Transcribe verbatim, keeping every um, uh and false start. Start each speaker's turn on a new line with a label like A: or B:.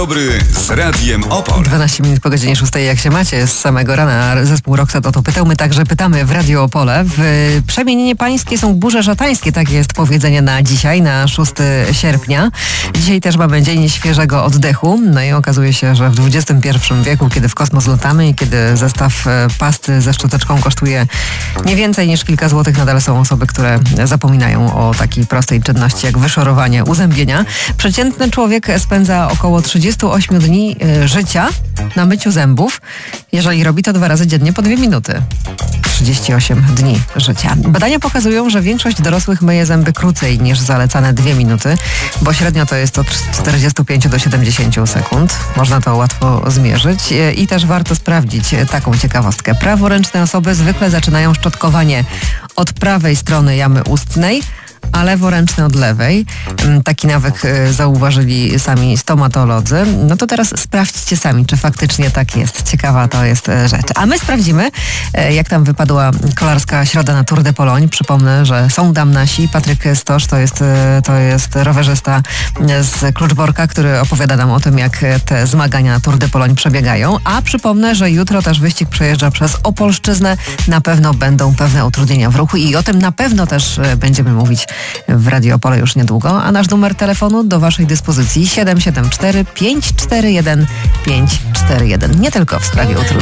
A: Dobry z Radiem Opole.
B: dwanaście minut po godzinie szóstej. Jak się macie? Z samego rana zespół Roxette o to pytał. My także pytamy w Radio Opole. W przemienienie pańskie są burze szatańskie. Tak jest powiedzenie na dzisiaj, na szóstego sierpnia. Dzisiaj też mamy dzień świeżego oddechu. No i okazuje się, że w dwudziestym pierwszym wieku, kiedy w kosmos latamy i kiedy zestaw pasty ze szczoteczką kosztuje nie więcej niż kilka złotych, nadal są osoby, które zapominają o takiej prostej czynności jak wyszorowanie uzębienia. Przeciętny człowiek spędza około trzydzieści osiem dni y, życia na myciu zębów, jeżeli robi to dwa razy dziennie po dwie minuty. trzydzieści osiem dni życia. Badania pokazują, że większość dorosłych myje zęby krócej niż zalecane dwie minuty, bo średnio to jest od czterdziestu pięciu do siedemdziesięciu sekund. Można to łatwo zmierzyć i też warto sprawdzić taką ciekawostkę. Praworęczne osoby zwykle zaczynają szczotkowanie od prawej strony jamy ustnej, a leworęczny od lewej. Taki nawyk zauważyli sami stomatolodzy. No to teraz sprawdźcie sami, czy faktycznie tak jest. Ciekawa to jest rzecz. A my sprawdzimy, jak tam wypadła kolarska środa na Tour de Pologne. Przypomnę, że są damnasi. Patryk Stosz to jest, to jest rowerzysta z Kluczborka, który opowiada nam o tym, jak te zmagania na Tour de Pologne przebiegają. A przypomnę, że jutro też wyścig przejeżdża przez Opolszczyznę. Na pewno będą pewne utrudnienia w ruchu i o tym na pewno też będziemy mówić w Radio Opole już niedługo, a nasz numer telefonu do waszej dyspozycji siedem siedem cztery pięć cztery jeden pięć cztery jeden. Nie tylko w sprawie utrudnień.